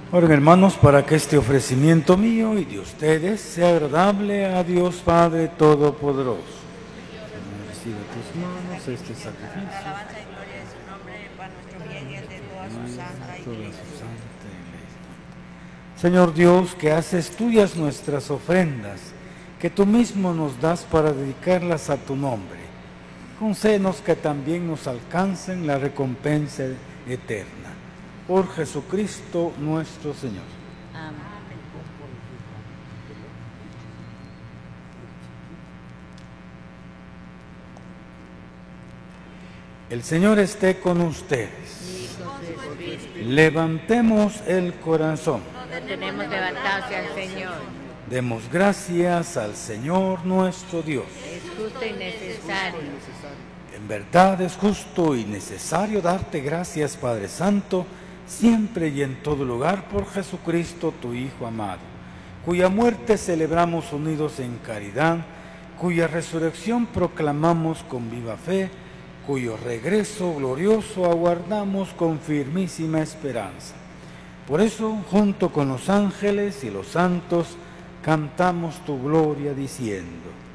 Oren, hermanos, para que este ofrecimiento mío y de ustedes sea agradable a Dios Padre Todopoderoso. Señor, recibe tus manos este sacrificio. Para alabanza y gloria de su nombre, para nuestro bien y el de toda su santa iglesia. Señor Dios, que haces tuyas nuestras ofrendas, que tú mismo nos das para dedicarlas a tu nombre, concédenos que también nos alcancen la recompensa eterna. Por Jesucristo nuestro Señor. Amén. El Señor esté con ustedes. Y con su espíritu. Levantemos el corazón. Tenemos levantado hacia el Señor. Demos gracias al Señor nuestro Dios. Es justo y necesario. En verdad es justo y necesario darte gracias, Padre Santo, siempre y en todo lugar, por Jesucristo, tu Hijo amado, cuya muerte celebramos unidos en caridad, cuya resurrección proclamamos con viva fe, cuyo regreso glorioso aguardamos con firmísima esperanza. Por eso, junto con los ángeles y los santos, cantamos tu gloria diciendo: